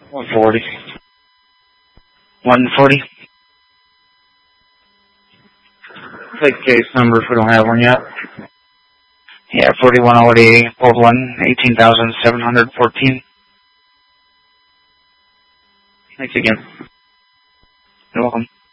140. 140. Take case number if we don't have one yet. Yeah, 4108, Old one, 18,714. Thanks again. You're welcome.